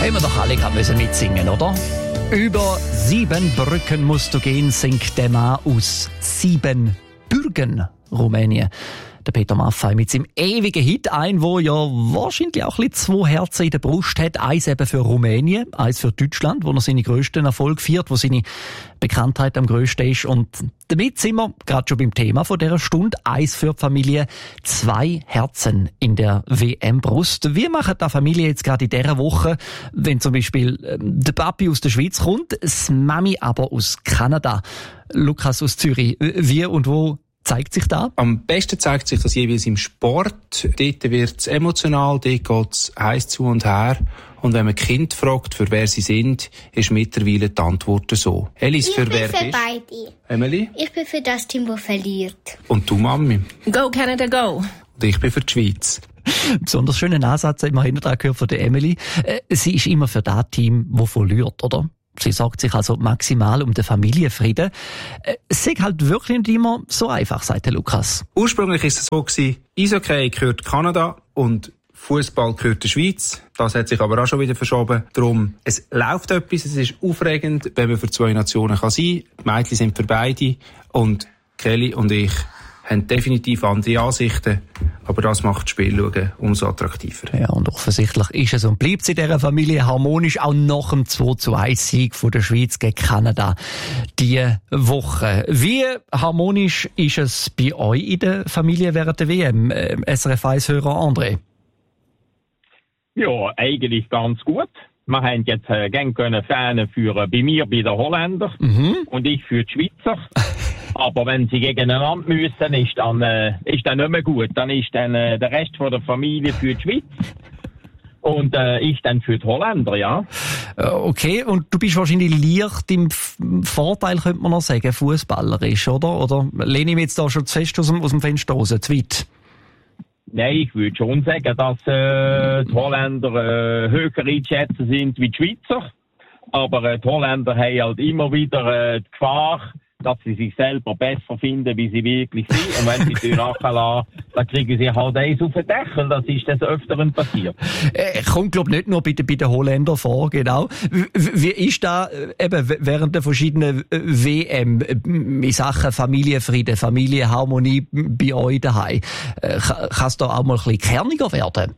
Haben wir doch alle gerade mitsingen, oder? Über 7 Brücken musst du gehen, singt der Mann aus Siebenbürgen, Rumänien. Der Peter Maffay mit seinem ewigen Hit ein, wo ja wahrscheinlich auch ein bisschen 2 Herzen in der Brust hat. Eins eben für Rumänien, eins für Deutschland, wo er seine grössten Erfolge feiert, wo seine Bekanntheit am grössten ist. Und damit sind wir gerade schon beim Thema von dieser Stunde. Eins für die Familie, 2 Herzen in der WM-Brust. Wie macht die Familie jetzt gerade in dieser Woche, wenn zum Beispiel der Papi aus der Schweiz kommt, das Mami aber aus Kanada? Lukas aus Zürich, wie und wo zeigt sich da? Am besten zeigt sich das jeweils im Sport. Dort wird es emotional, dort geht es heiß zu und her. Und wenn man Kind fragt, für wer sie sind, ist mittlerweile die Antwort so. Elis, für wer bist du? Ich bin für beide. Emily? Ich bin für das Team, das verliert. Und du, Mami? Go Canada, go! Und ich bin für die Schweiz. Besonders schönen Ansatz haben wir hinten dran gehört von der Emily. Sie ist immer für das Team, das verliert, oder? Sie sorgt sich also maximal um den Familienfrieden. Es ist halt wirklich nicht immer so einfach, sagt der Lukas. Ursprünglich war es so, Eishockey gehört Kanada und Fußball gehört der Schweiz. Das hat sich aber auch schon wieder verschoben. Darum, es läuft etwas, es ist aufregend, wenn man für 2 Nationen kann sein kann. Die Mädchen sind für beide und Kelly und ich haben definitiv andere Ansichten, aber das macht das Spiel umso attraktiver. Ja, und offensichtlich ist es und bleibt es in dieser Familie harmonisch, auch nach dem 2:1-Sieg von der Schweiz gegen Kanada diese Woche. Wie harmonisch ist es bei euch in der Familie während der WM? SRF 1-Hörer André? Ja, eigentlich ganz gut. Wir haben jetzt gerne Fähne führen bei mir, bei den Holländern und ich für die Schweizer. Aber wenn sie gegeneinander müssen, ist dann nicht mehr gut. Dann ist dann der Rest von der Familie für die Schweiz und ich dann für die Holländer, ja. Okay, und du bist wahrscheinlich leicht im Vorteil, könnte man noch sagen, fußballerisch, oder? Oder lehne ich mich jetzt da schon zu fest aus dem Fenster raus, zu weit? Nein, ich würde schon sagen, dass die Holländer höher einzuschätzen sind wie die Schweizer. Aber die Holländer haben halt immer wieder die Gefahr, dass sie sich selber besser finden, wie sie wirklich sind. Und wenn sie Türachen lassen, dann kriegen sie halt eins auf den Deckel. Das ist des Öfteren passiert. Kommt, glaube ich, nicht nur bei den Holländern vor, genau. Wie ist da eben während der verschiedenen WM in Sachen Familienfrieden, Familienharmonie bei euch daheim? Kann es da auch mal ein bisschen kerniger werden?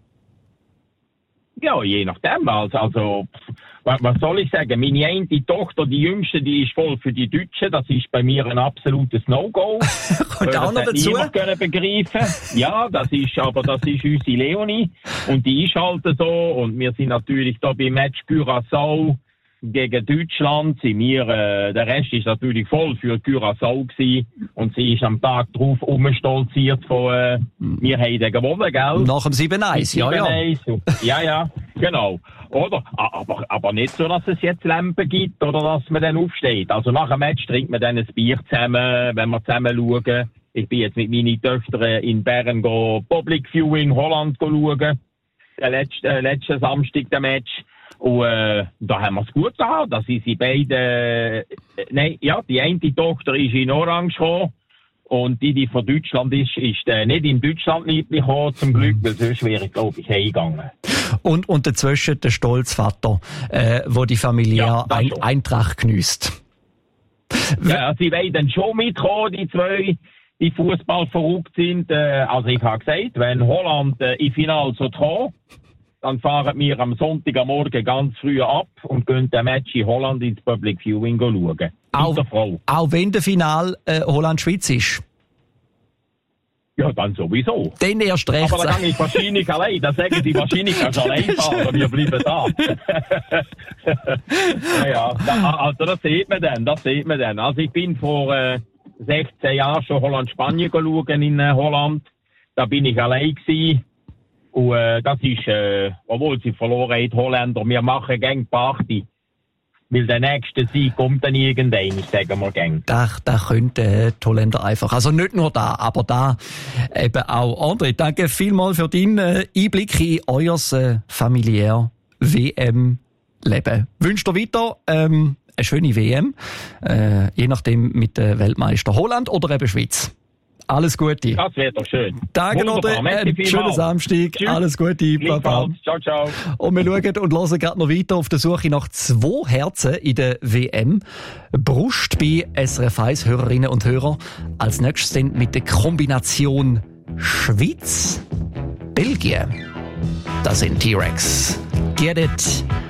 Ja, je nachdem. Also, was soll ich sagen? Meine eine Tochter, die jüngste, die ist voll für die Deutschen. Das ist bei mir ein absolutes No-Go. Kommt auch noch dazu? Das können begreifen. Ja, das ist unsere Leonie. Und die ist halt so. Und wir sind natürlich da beim Match Curaçao gegen Deutschland. Der Rest ist natürlich voll für Curaçao gewesen. Und sie ist am Tag drauf umstolziert von, wir haben den gewonnen, gell? Nach dem 7:1, ja. Ja, genau. Oder? Aber nicht so, dass es jetzt Lampen gibt oder dass man dann aufsteht. Also nach dem Match trinkt man dann ein Bier zusammen, wenn wir zusammen schauen. Ich bin jetzt mit meinen Töchtern in Bern Public Viewing Holland schauen. Letzten Samstag der Match. Und da haben wir es gut gehabt. Da sind sie beide... die eine Tochter ist in Orange gekommen. Und die von Deutschland ist nicht in Deutschland lieblich gekommen, zum Glück, weil sonst wäre ich, glaube ich, heimgegangen. Und dazwischen der Stolzvater, wo die Familie Eintracht geniesst. Ja, sie wollen dann schon mitkommen, die zwei, die Fußball verrückt sind. Also ich habe gesagt, wenn Holland im Finale so kommt, dann fahren wir am Sonntagmorgen ganz früh ab und gehen den Match in Holland ins Public Viewing schauen. Auch wenn der Final Holland-Schweiz ist? Ja, dann sowieso. Dann erst recht. Aber dann gehe ich wahrscheinlich allein. Dann sagen sie wahrscheinlich, kannst du allein fahren. Wir bleiben da. Also das sieht man dann. Also ich bin vor 16 Jahren schon Holland-Spanien schauen in Holland. Da bin ich allein gewesen. Und das ist, obwohl sie verloren haben, die Holländer, wir machen gern Party. Weil der nächste Sieg kommt dann irgendwann, sagen wir gern. Da könnten die Holländer einfach. Also nicht nur da, aber da eben auch. André, danke vielmals für deinen Einblick in euer familiär WM-Leben. Wünscht dir weiter eine schöne WM, je nachdem mit Weltmeister Holland oder eben Schweiz. Alles Gute. Das wäre doch schön. Danke noch, einen schönen Samstag. Tschüss. Alles Gute. Baba. Ciao, ciao. Und wir schauen und hören gerade noch weiter auf der Suche nach 2 Herzen in der WM. Brust bei SRF 1 Hörerinnen und Hörer. Als nächstes dann mit der Kombination Schweiz, Belgien. Das sind T-Rex. Get it.